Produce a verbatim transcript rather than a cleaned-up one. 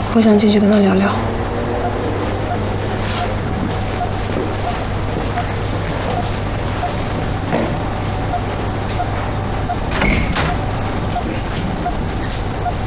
我想进去跟他聊聊。